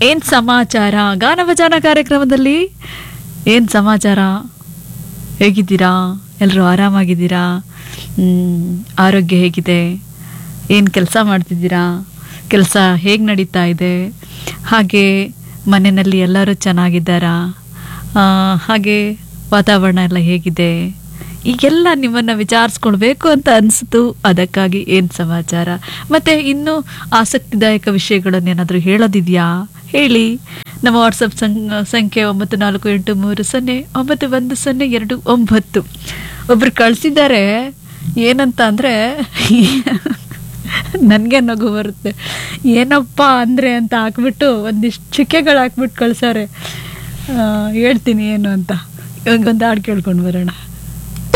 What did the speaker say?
ಏನ್ ಸಮಾಚಾರ ಗಾನಭಜಾನ ಕಾರ್ಯಕ್ರಮದಲ್ಲಿ ಏನ್ ಸಮಾಚಾರ, ಹೇಗಿದ್ದೀರಾ? ಎಲ್ಲರೂ ಆರಾಮಾಗಿದ್ದೀರಾ? ಆರೋಗ್ಯ ಹೇಗಿದೆ? ಏನು ಕೆಲಸ ಮಾಡ್ತಿದ್ದೀರಾ? ಕೆಲಸ ಹೇಗೆ ನಡೀತಾ ಇದೆ? ಹಾಗೆ ಮನೆಯಲ್ಲಿ ಎಲ್ಲರೂ ಚೆನ್ನಾಗಿದ್ದಾರಾ? ಹಾಗೆ ವಾತಾವರಣ ಎಲ್ಲ ಹೇಗಿದೆ? ಈಗೆಲ್ಲ ನಿಮ್ಮನ್ನು ವಿಚಾರಿಸ್ಕೊಳ್ಬೇಕು ಅಂತ ಅನಿಸ್ತು, ಅದಕ್ಕಾಗಿ ಏನು ಸಮಾಚಾರ. ಮತ್ತು ಇನ್ನೂ ಆಸಕ್ತಿದಾಯಕ ವಿಷಯಗಳನ್ನೇನಾದರೂ ಹೇಳೋದಿದೆಯಾ ಹೇಳಿ. ನಮ್ಮ ವಾಟ್ಸಪ್ ಸಂಖ್ಯೆ 9483091029. ಒಬ್ರು ಕಳಿಸಿದ್ದಾರೆ, ಏನಂತ ಅಂದರೆ ನನಗೆ ನಗು ಬರುತ್ತೆ. ಏನಪ್ಪ ಅಂದರೆ ಅಂತ ಹಾಕ್ಬಿಟ್ಟು ಒಂದಿಷ್ಟು ಚಿಕ್ಕೆಗಳು ಹಾಕ್ಬಿಟ್ಟು ಕಳ್ಸವ್ರೆ. ಹೇಳ್ತೀನಿ ಏನು ಅಂತ. ಇವಾಗೊಂದು ಹಾಡು ಕೇಳ್ಕೊಂಡು ಬರೋಣ.